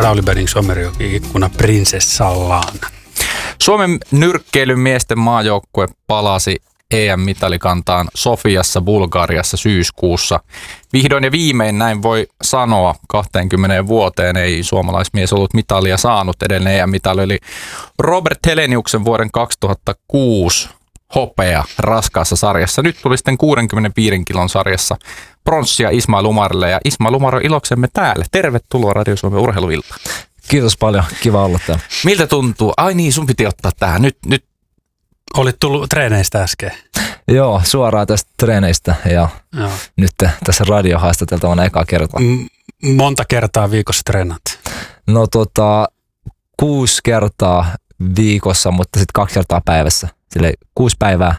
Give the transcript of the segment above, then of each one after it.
Rauli Benning-Sommerjoki ikkuna prinsessallaan. Suomen nyrkkeilyn miesten maajoukkue palasi EM-mitalikantaan Sofiassa, Bulgariassa syyskuussa. Vihdoin ja viimein näin voi sanoa, 20 vuoteen ei suomalaismies ollut mitalia saanut. Edellinen EM-mitali oli Robert Heleniuksen vuoden 2006 hopea raskaassa sarjassa. Nyt tuli sitten 65 kilon sarjassa pronssia Ismail Umarille, ja Ismail Umar on iloksemme täällä. Tervetuloa Radio Suomen urheiluiltaan. Kiitos paljon, kiva olla täällä. Miltä tuntuu? Ai niin, sun piti ottaa tähän. Nyt. Olit tullut treeneistä äsken. Joo, suoraan tästä treeneistä ja nyt tässä radiohaastateltavana ekaa kertaa. Monta kertaa viikossa treenat? No 6 kertaa viikossa, mutta sitten 2 kertaa päivässä. Sille 6 päivää.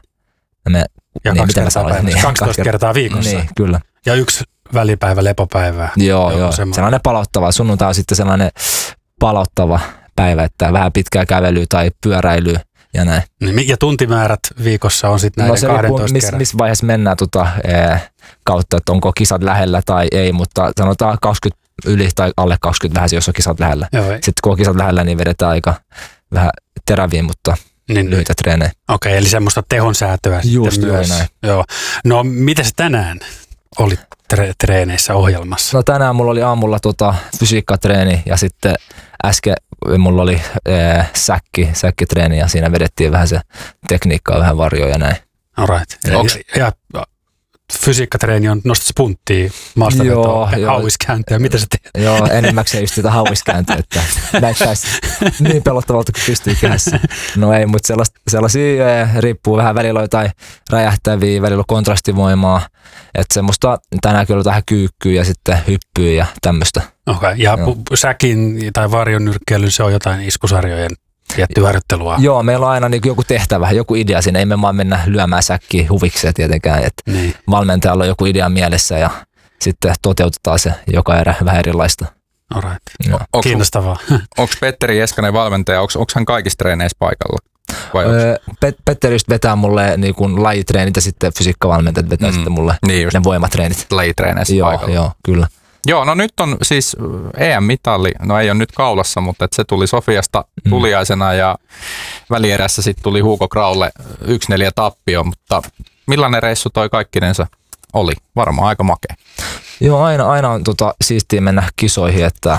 Ja niin, 2 kertaa päivässä. Niin, 12 kertaa viikossa. Niin, kyllä. Ja 1 välipäivä, lepopäivää. Joo. Sellainen palauttava. Sunnuntai on sitten sellainen palauttava päivä, että vähän pitkää kävelyä tai pyöräilyä ja näin. Ja tuntimäärät viikossa on sitten näiden 12 kerran? Missä vaiheessa mennään kautta, että onko kisat lähellä tai ei, mutta sanotaan 20 yli tai alle 20 vähän, jos on kisat lähellä. Sitten kun on kisat lähellä, niin vedetään aika vähän teräviä, mutta lyhyitä treenejä. Okei, eli semmoista tehonsäätöä sitten myös. Näin. Joo. No, mitä se tänään oli treeneissä ohjelmassa? No tänään mulla oli aamulla fysiikkatreeni ja sitten äsken mulla oli säkkitreeni ja siinä vedettiin vähän se tekniikkaa, vähän varjoja ja näin. Alright. Ja fysiikkatreeni on nostat punttia, maastavetoa, hauiskääntöä. Mitä sä teet? Joo, enimmäkseen just sitä hauiskääntöä, että näyttäisi niin pelottavalta kuin pystyy kehässä. No ei, mutta sellaisia riippuu vähän, välillä jotain räjähtäviä, välillä Kontrastivoimaa. Että semmoista tänään kyllä tähän kyykkyä ja sitten hyppyä ja tämmöistä. Okei, ja säkin tai varjonyrkkeily, se on jotain iskusarjojen tietty harjoittelua. Joo, meillä on aina niin joku tehtävä, joku idea siinä. Ei me vaan mennä lyömään säkkiä huvikseen tietenkään. Niin. Valmentajalla on joku idea mielessä ja sitten toteutetaan se joka erä vähän erilaista. Alright. No. Kiinnostavaa. Onko Petteri Eskanen valmentaja, onko hän kaikissa treeneissä paikalla? Petteri just vetää mulle niin kuin lajitreenit ja sitten fysiikkavalmentajat vetää sitten mulle ne voimatreenit. Lajitreeneissä paikalla. Joo, kyllä. Joo, no nyt on siis EM-mitalli, no ei ole nyt kaulassa, mutta se tuli Sofiasta tuliaisena ja välierässä sitten tuli Hugo Graulle 1-4 tappio, mutta millainen reissu toi kaikkinensa oli? Varmaan aika makea. Joo, aina on siistiä mennä kisoihin, että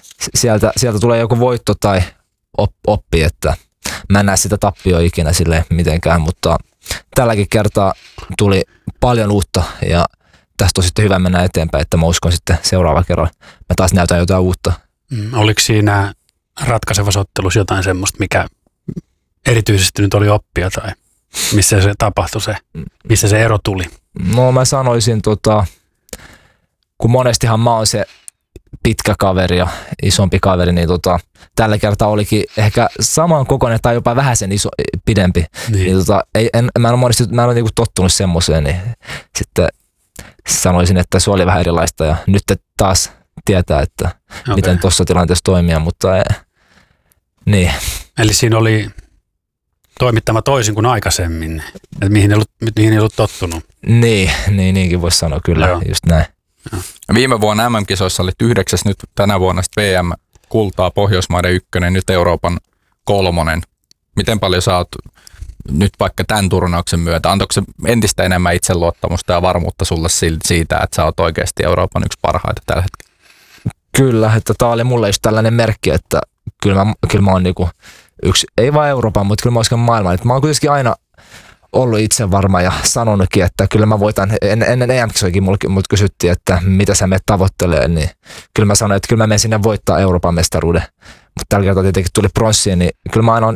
sieltä tulee joku voitto tai oppi, että mä en näe sitä tappioa ikinä silleen mitenkään, mutta tälläkin kertaa tuli paljon uutta ja tästä on sitten hyvä mennä eteenpäin, että mä uskon sitten seuraava kerran. Mä taas näytän jotain uutta. Oliko siinä ratkaisevassa ottelussa jotain semmoista, mikä erityisesti nyt oli oppia tai missä se tapahtui missä se ero tuli? No mä sanoisin, kun monestihan mä oon se pitkä kaveri ja isompi kaveri, niin tällä kertaa olikin ehkä saman kokoinen tai jopa vähän sen pidempi. Niin. Mä en ole niinku tottunut semmoiseen, niin sitten sanoisin, että se oli vähän erilaista ja nyt taas tietää, että miten tuossa tilanteessa toimia, mutta niin. Eli siinä oli toimittama toisin kuin aikaisemmin, että mihin ei ollut tottunut. Niinkin voisi sanoa kyllä, just näin. Viime vuonna MM-kisoissa olit 9, nyt tänä vuonna VM-kultaa, Pohjoismaiden 1, nyt Euroopan 3. Miten paljon sä oot nyt vaikka tämän turnauksen myötä, antoiko se entistä enemmän itseluottamusta ja varmuutta sulle siitä, että sä oot oikeasti Euroopan yksi parhaita tällä hetkellä? Kyllä, että tää oli mulle just tällainen merkki, että kyllä mä oon niinku yksi, ei vaan Euroopan, mutta kyllä mä oon maailman. Että mä oon kuitenkin aina ollut itse varma ja sanonutkin, että kyllä mä voitan, ennen EM-kisoikin mut kysyttiin, että mitä sä menet tavoittelee, niin kyllä mä sanoin, että kyllä mä menen sinne voittaa Euroopan mestaruuden. Mutta tällä kertaa tietenkin tuli pronssiin, niin kyllä mä aina